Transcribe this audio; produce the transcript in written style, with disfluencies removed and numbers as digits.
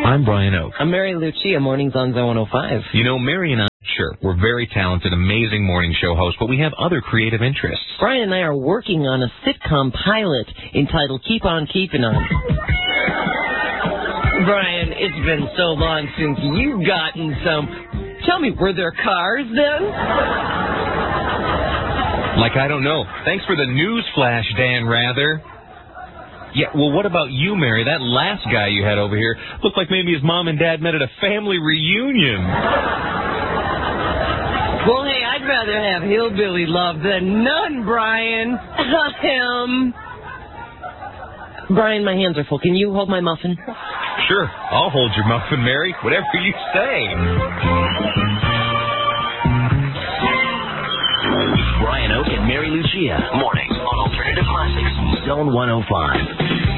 I'm Brian Oak. I'm Mary Lucia, mornings on Zone 105. You know, Mary and I, sure, we're very talented, amazing morning show hosts, but we have other creative interests. Brian and I are working on a sitcom pilot entitled Keep On Keeping On. Brian, it's been so long since you've gotten some. Tell me, were there cars then? Like, I don't know. Thanks for the news flash, Dan Rather. Yeah, well, what about you, Mary? That last guy you had over here looked like maybe his mom and dad met at a family reunion. Well, hey, I'd rather have hillbilly love than none, Brian. Brian, my hands are full. Can you hold my muffin? Sure, I'll hold your muffin, Mary. Whatever you say. Brian Oak and Mary Lucia. Mornings on Alternative Classics, Zone 105.